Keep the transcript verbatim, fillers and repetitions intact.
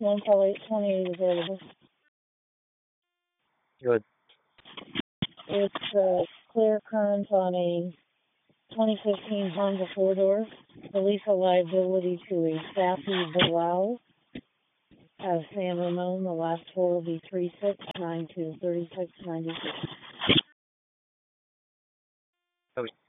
one call eight twenty-eight available. Good. It's uh, clear current on a twenty fifteen Honda four-door. Release of liability to a Safi Bilal. As San Ramon, the last four will be three six nine two, thirty-six ninety-six.